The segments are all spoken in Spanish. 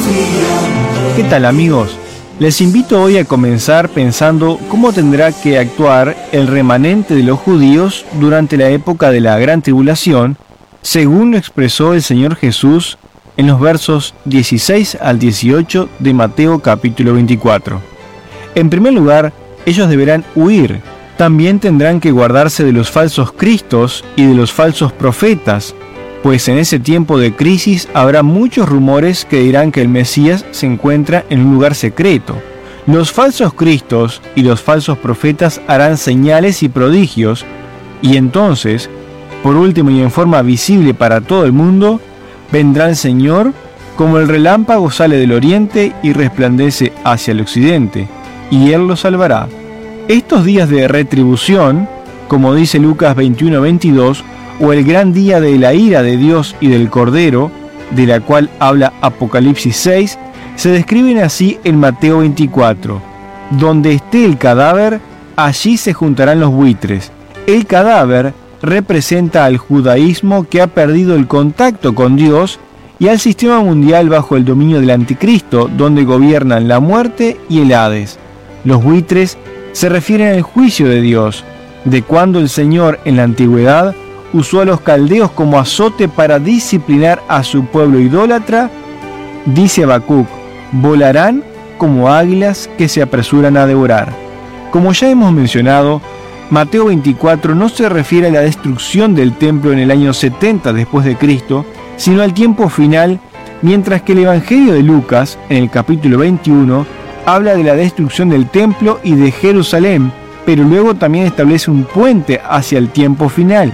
¿Qué tal, amigos? Les invito hoy a comenzar pensando cómo tendrá que actuar el remanente de los judíos durante la época de la Gran Tribulación, según lo expresó el Señor Jesús en los versos 16 al 18 de Mateo capítulo 24. En primer lugar, ellos deberán huir. También tendrán que guardarse de los falsos cristos y de los falsos profetas, pues en ese tiempo de crisis habrá muchos rumores que dirán que el Mesías se encuentra en un lugar secreto. Los falsos cristos y los falsos profetas harán señales y prodigios, y entonces, por último y en forma visible para todo el mundo, vendrá el Señor como el relámpago sale del oriente y resplandece hacia el occidente, y Él los salvará. Estos días de retribución, como dice Lucas 21:22, o el gran día de la ira de Dios y del Cordero, de la cual habla Apocalipsis 6, se describen así en Mateo 24. Donde esté el cadáver, allí se juntarán los buitres. El cadáver representa al judaísmo que ha perdido el contacto con Dios y al sistema mundial bajo el dominio del anticristo, donde gobiernan la muerte y el Hades. Los buitres se refieren al juicio de Dios, de cuando el Señor en la antigüedad usó a los caldeos como azote para disciplinar a su pueblo idólatra. Dice Habacuc: volarán como águilas que se apresuran a devorar. Como ya hemos mencionado, Mateo 24 no se refiere a la destrucción del templo en el año 70 después de Cristo, sino al tiempo final, mientras que el Evangelio de Lucas, en el capítulo 21, habla de la destrucción del templo y de Jerusalén, pero luego también establece un puente hacia el tiempo final.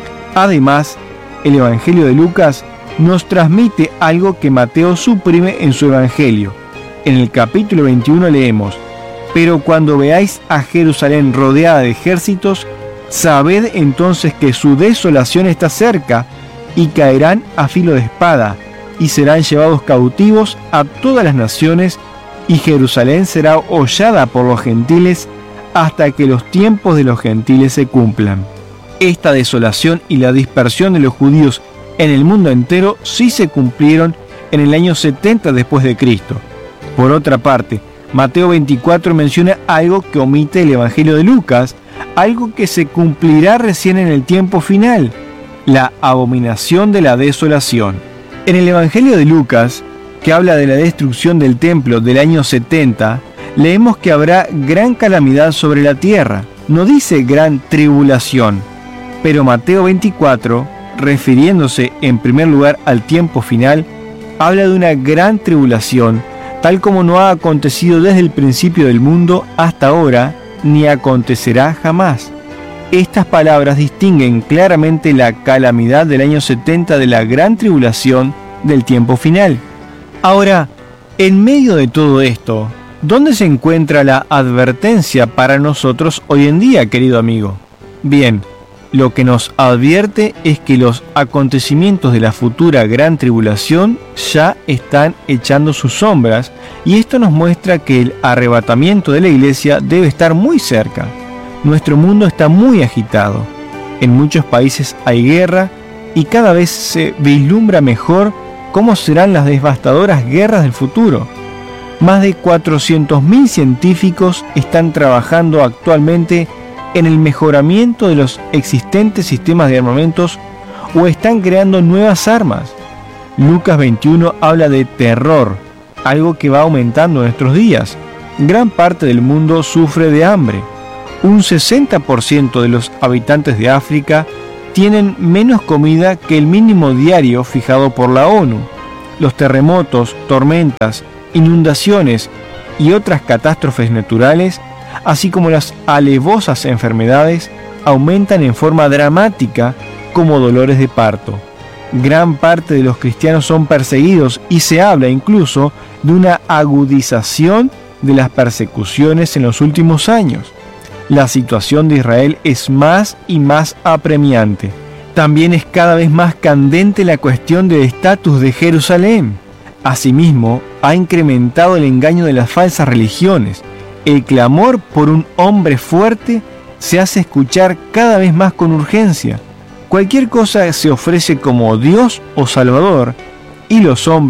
Además, el Evangelio de Lucas nos transmite algo que Mateo suprime en su Evangelio. En el capítulo 21 leemos: pero cuando veáis a Jerusalén rodeada de ejércitos, sabed entonces que su desolación está cerca, y caerán a filo de espada, y serán llevados cautivos a todas las naciones, y Jerusalén será hollada por los gentiles hasta que los tiempos de los gentiles se cumplan. Esta desolación y la dispersión de los judíos en el mundo entero sí se cumplieron en el año 70 después de Cristo. Por otra parte, Mateo 24 menciona algo que omite el Evangelio de Lucas, algo que se cumplirá recién en el tiempo final: la abominación de la desolación. En el Evangelio de Lucas, que habla de la destrucción del templo del año 70, leemos que habrá gran calamidad sobre la tierra. No dice gran tribulación. Pero Mateo 24, refiriéndose en primer lugar al tiempo final, habla de una gran tribulación, tal como no ha acontecido desde el principio del mundo hasta ahora, ni acontecerá jamás. Estas palabras distinguen claramente la calamidad del año 70 de la gran tribulación del tiempo final. Ahora, en medio de todo esto, ¿dónde se encuentra la advertencia para nosotros hoy en día, querido amigo? Bien, lo que nos advierte es que los acontecimientos de la futura gran tribulación ya están echando sus sombras, y esto nos muestra que el arrebatamiento de la iglesia debe estar muy cerca. Nuestro mundo está muy agitado. En muchos países hay guerra, y cada vez se vislumbra mejor cómo serán las devastadoras guerras del futuro. Más de 400.000 científicos están trabajando actualmente en el mejoramiento de los existentes sistemas de armamentos o están creando nuevas armas. Lucas 21 habla de terror, algo que va aumentando en nuestros días. Gran parte del mundo sufre de hambre. Un 60% de los habitantes de África tienen menos comida que el mínimo diario fijado por la ONU. Los terremotos, tormentas, inundaciones y otras catástrofes naturales, así como las alevosas enfermedades, aumentan en forma dramática como dolores de parto. Gran parte de los cristianos son perseguidos y se habla incluso de una agudización de las persecuciones en los últimos años. La situación de Israel es más y más apremiante. También es cada vez más candente la cuestión del estatus de Jerusalén. Asimismo, ha incrementado el engaño de las falsas religiones. El clamor por un hombre fuerte se hace escuchar cada vez más con urgencia. Cualquier cosa se ofrece como Dios o Salvador, y los hombres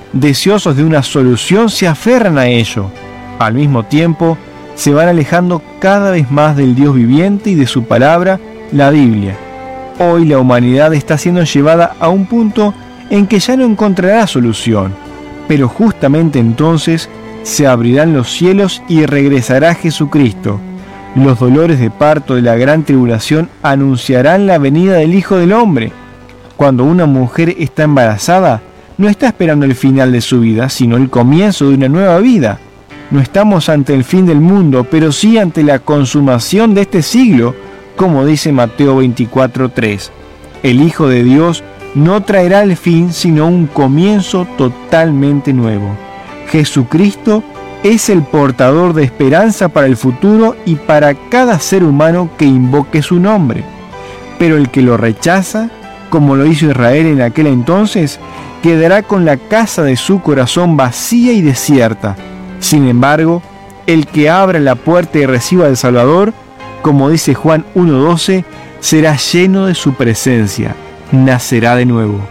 deseosos de una solución, se aferran a ello. Al mismo tiempo, se van alejando cada vez más del Dios viviente y de su palabra, la Biblia. Hoy la humanidad está siendo llevada a un punto en que ya no encontrará solución, pero justamente entonces se abrirán los cielos y regresará Jesucristo. Los dolores de parto de la gran tribulación anunciarán la venida del Hijo del Hombre. Cuando una mujer está embarazada, no está esperando el final de su vida, sino el comienzo de una nueva vida. No estamos ante el fin del mundo, pero sí ante la consumación de este siglo, como dice Mateo 24:3. El Hijo de Dios no traerá el fin, sino un comienzo totalmente nuevo. Jesucristo es el portador de esperanza para el futuro y para cada ser humano que invoque su nombre. Pero el que lo rechaza, como lo hizo Israel en aquel entonces, quedará con la casa de su corazón vacía y desierta. Sin embargo, el que abra la puerta y reciba al Salvador, como dice Juan 1:12, será lleno de su presencia, nacerá de nuevo.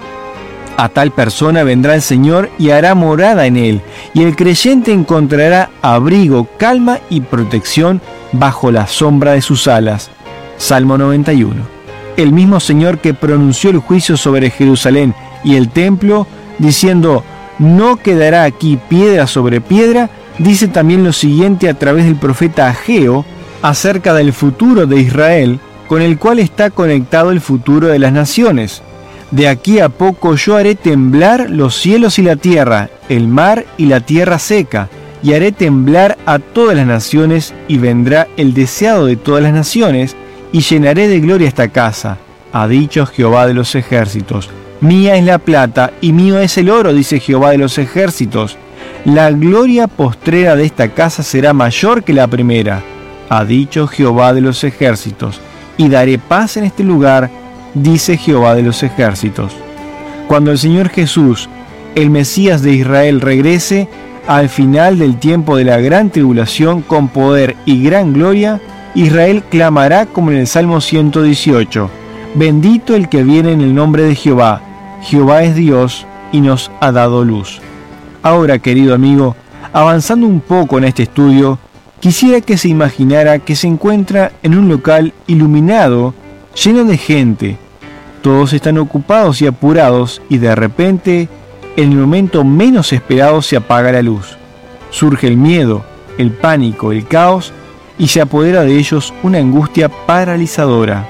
A tal persona vendrá el Señor y hará morada en él, y el creyente encontrará abrigo, calma y protección bajo la sombra de sus alas. Salmo 91. El mismo Señor que pronunció el juicio sobre Jerusalén y el templo, diciendo, no quedará aquí piedra sobre piedra, dice también lo siguiente a través del profeta Ageo acerca del futuro de Israel, con el cual está conectado el futuro de las naciones. De aquí a poco yo haré temblar los cielos y la tierra, el mar y la tierra seca, y haré temblar a todas las naciones, y vendrá el deseado de todas las naciones, y llenaré de gloria esta casa, ha dicho Jehová de los ejércitos. Mía es la plata, y mío es el oro, dice Jehová de los ejércitos. La gloria postrera de esta casa será mayor que la primera, ha dicho Jehová de los ejércitos. Y daré paz en este lugar, dice Jehová de los ejércitos. Cuando el Señor Jesús, el Mesías de Israel, regrese al final del tiempo de la gran tribulación con poder y gran gloria, Israel clamará como en el Salmo 118, bendito el que viene en el nombre de Jehová. Jehová es Dios y nos ha dado luz. Ahora, querido amigo, avanzando un poco en este estudio, quisiera que se imaginara que se encuentra en un local iluminado, lleno de gente. Todos están ocupados y apurados y de repente, en el momento menos esperado, se apaga la luz. Surge el miedo, el pánico, el caos y se apodera de ellos una angustia paralizadora.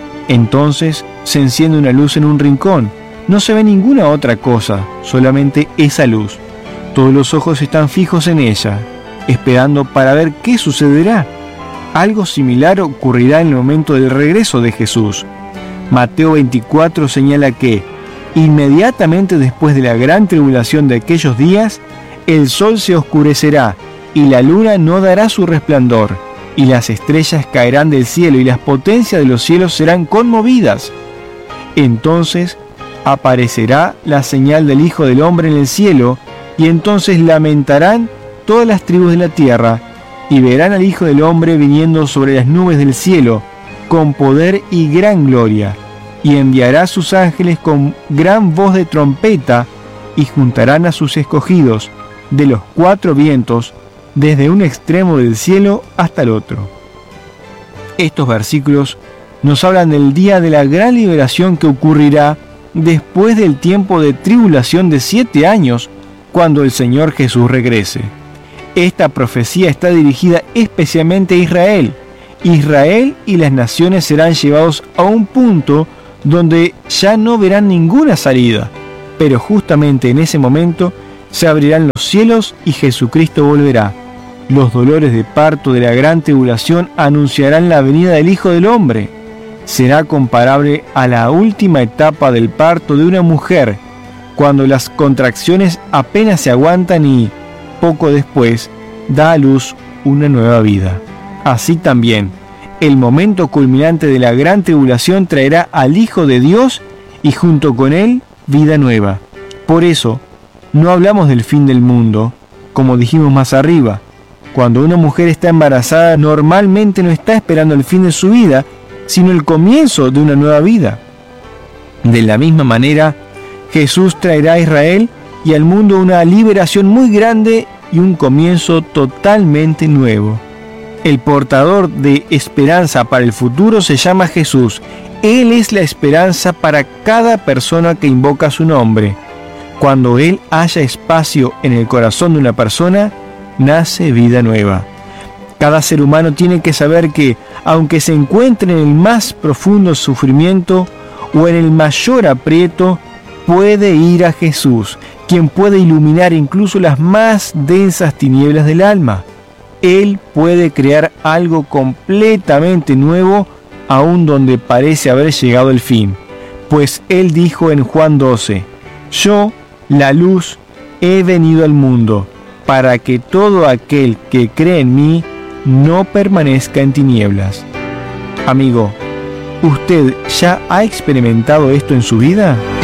Entonces se enciende una luz en un rincón. No se ve ninguna otra cosa, solamente esa luz. Todos los ojos están fijos en ella, esperando para ver qué sucederá. Algo similar ocurrirá en el momento del regreso de Jesús. Mateo 24 señala que, inmediatamente después de la gran tribulación de aquellos días, el sol se oscurecerá y la luna no dará su resplandor, y las estrellas caerán del cielo y las potencias de los cielos serán conmovidas. Entonces aparecerá la señal del Hijo del Hombre en el cielo, y entonces lamentarán todas las tribus de la tierra, y verán al Hijo del Hombre viniendo sobre las nubes del cielo, con poder y gran gloria, y enviará a sus ángeles con gran voz de trompeta, y juntarán a sus escogidos de los cuatro vientos, desde un extremo del cielo hasta el otro. Estos versículos nos hablan del día de la gran liberación que ocurrirá después del tiempo de tribulación de 7 años, cuando el Señor Jesús regrese. Esta profecía está dirigida especialmente a Israel. Israel y las naciones serán llevados a un punto donde ya no verán ninguna salida, pero justamente en ese momento se abrirán los cielos y Jesucristo volverá. Los dolores de parto de la gran tribulación anunciarán la venida del Hijo del Hombre. Será comparable a la última etapa del parto de una mujer, cuando las contracciones apenas se aguantan y, poco después, da a luz una nueva vida. Así también, el momento culminante de la gran tribulación traerá al Hijo de Dios y junto con él vida nueva. Por eso, no hablamos del fin del mundo, como dijimos más arriba. Cuando una mujer está embarazada, normalmente no está esperando el fin de su vida, sino el comienzo de una nueva vida. De la misma manera, Jesús traerá a Israel y al mundo una liberación muy grande y un comienzo totalmente nuevo. El portador de esperanza para el futuro se llama Jesús. Él es la esperanza para cada persona que invoca su nombre. Cuando Él haya espacio en el corazón de una persona, nace vida nueva. Cada ser humano tiene que saber que, aunque se encuentre en el más profundo sufrimiento o en el mayor aprieto, puede ir a Jesús, quien puede iluminar incluso las más densas tinieblas del alma. Él puede crear algo completamente nuevo, aun donde parece haber llegado el fin. Pues Él dijo en Juan 12, «Yo, la luz, he venido al mundo, para que todo aquel que cree en mí no permanezca en tinieblas». Amigo, ¿usted ya ha experimentado esto en su vida?